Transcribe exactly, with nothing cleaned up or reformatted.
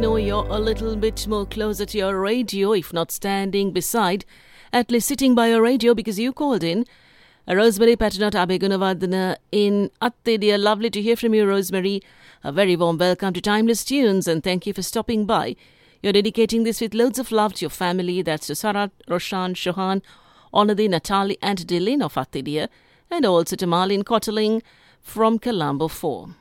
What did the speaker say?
know you're a little bit more closer to your radio, if not standing beside, at least sitting by your radio because you called in. Rosemary Patanot Abegunavardhana in Attedia. Lovely to hear from you, Rosemary. A very warm welcome to Timeless Tunes and thank you for stopping by. You're dedicating this with loads of love to your family. That's to Sarat, Roshan, Shohan, Onadi, Natali and Dylan of Attedia, and also to Marlene Kotteling from Colombo four.